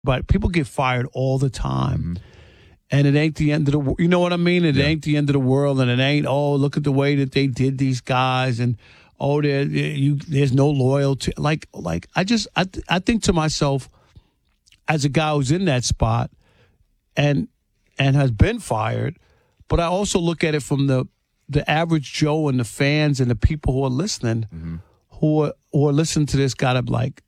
but people get fired all the time. And it ain't the end of the world. You know what I mean? It ain't the end of the world, and it ain't, oh, look at the way that they did these guys, and, oh, there's no loyalty. Like I think to myself, as a guy who's in that spot and has been fired, but I also look at it from the average Joe and the fans and the people who are listening, who are listening to this, gotta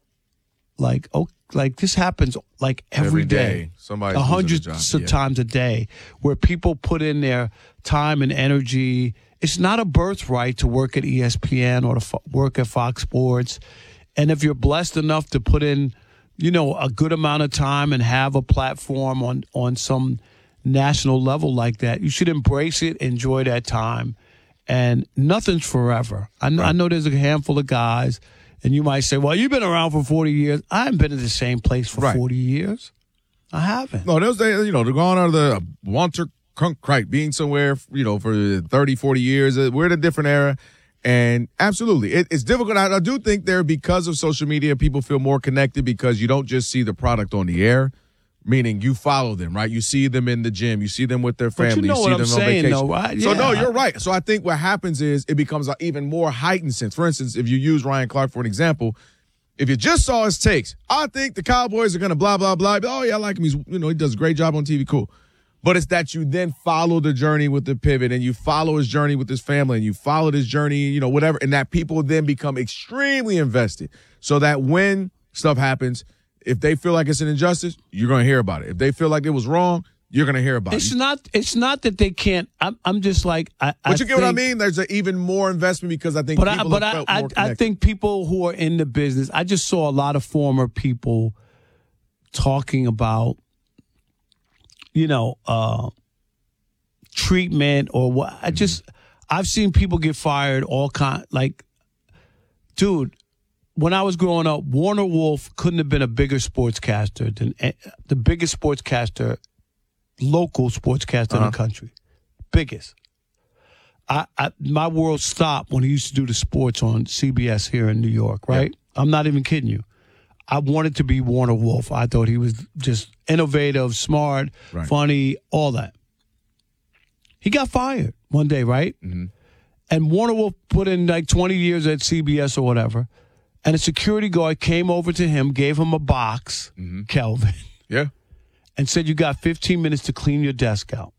like this happens like every day. Somebody's hundreds of times a day, where people put in their time and energy. It's not a birthright to work at ESPN or to work at Fox Sports. And if you're blessed enough to put in, a good amount of time and have a platform on some national level like that, you should embrace it, enjoy that time. And nothing's forever. I know there's a handful of guys. And you might say, well, you've been around for 40 years. I haven't been in the same place for 40 years. I haven't. No, they're going out of the Walter Cronkite, being somewhere, for 30, 40 years. We're in a different era. And absolutely, it's difficult. I do think because of social media, people feel more connected because you don't just see the product on the air. Meaning you follow them, right? You see them in the gym. You see them with their family. But you know what I'm saying, though, right? So, no, you're right. So I think what happens is it becomes an even more heightened sense. For instance, if you use Ryan Clark for an example, if you just saw his takes, I think the Cowboys are going to blah, blah, blah. Oh, yeah, I like him. He does a great job on TV. Cool. But it's that you then follow the journey with the pivot, and you follow his journey with his family, and you follow his journey, whatever, and that people then become extremely invested so that when stuff happens, if they feel like it's an injustice, you're going to hear about it. If they feel like it was wrong, you're going to hear about it. It's not that they can't. I'm just like. But you get what I mean? There's an even more investment because I think people have felt more connected. I think people who are in the business, I just saw a lot of former people talking about, treatment or what. I've seen people get fired all kind. Like, dude, when I was growing up, Warner Wolf couldn't have been a bigger sportscaster than the biggest sportscaster, local sportscaster in the country. Biggest. My world stopped when he used to do the sports on CBS here in New York, right? Yeah. I'm not even kidding you. I wanted to be Warner Wolf. I thought he was just innovative, smart, funny, all that. He got fired one day, right? Mm-hmm. And Warner Wolf put in like 20 years at CBS or whatever. And a security guard came over to him, gave him a box, Kelvin. Yeah. And said, you got 15 minutes to clean your desk out.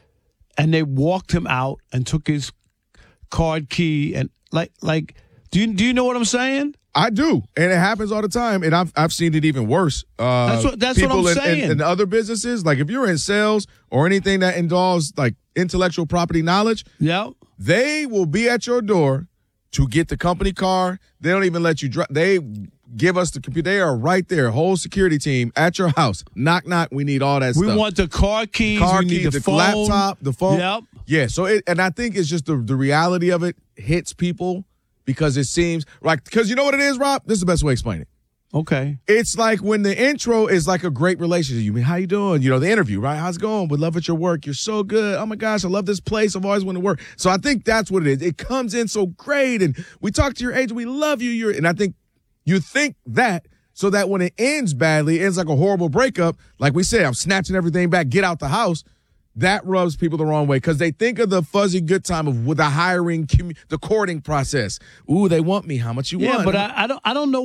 And they walked him out and took his card key. And like, do you know what I'm saying? I do. And it happens all the time. And I've seen it even worse. That's what I'm saying. In other businesses, like if you're in sales or anything that involves like intellectual property knowledge, they will be at your door to get the company car. They don't even let you drive. They give us the computer. They are right there, whole security team at your house. Knock, knock. We need all that stuff. We want the car keys. We need the phone. Laptop, the phone. Yep. Yeah, so and I think it's just the reality of it hits people because it seems like, because you know what it is, Rob? This is the best way to explain it. Okay. It's like when the intro is like a great relationship. You mean, how you doing? The interview, right? How's it going? We love at your work. You're so good. Oh my gosh, I love this place. I've always wanted to work. So I think that's what it is. It comes in so great, and we talk to your agent. We love you. And I think you think that so that when it ends badly, it ends like a horrible breakup. Like we said, I'm snatching everything back. Get out the house. That rubs people the wrong way because they think of the fuzzy good time of with the hiring, the courting process. Ooh, they want me. How much you want? Yeah, but I don't know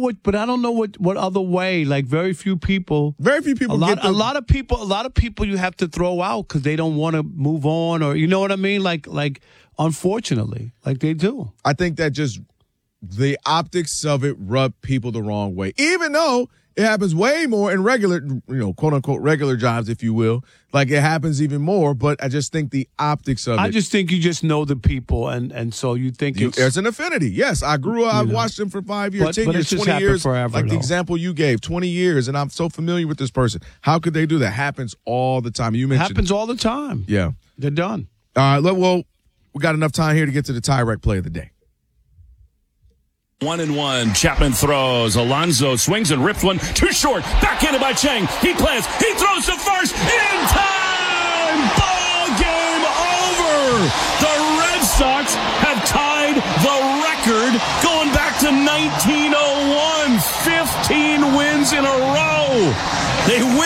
what other way. Like very few people. A lot of people you have to throw out because they don't want to move on, or you know what I mean. Like unfortunately, like they do. I think that just the optics of it rub people the wrong way, even though it happens way more in regular, quote unquote, regular jobs, if you will. Like it happens even more, but I just think the optics of it. I just think you just know the people, and so you think there's an affinity. Yes, I grew up, I watched them for 5 years, 10 years, 20 years. Forever, like the example you gave, 20 years, and I'm so familiar with this person. How could they do that? Happens all the time. You mentioned. Happens all the time. Yeah. They're done. All right, well, we got enough time here to get to the tie-wreck play of the day. 1-1. Chapman throws. Alonso swings and rips one. Too short. Backhanded by Chang. He plants. He throws to first. In time. Ball game over. The Red Sox have tied the record going back to 1901. 15 wins in a row. They win.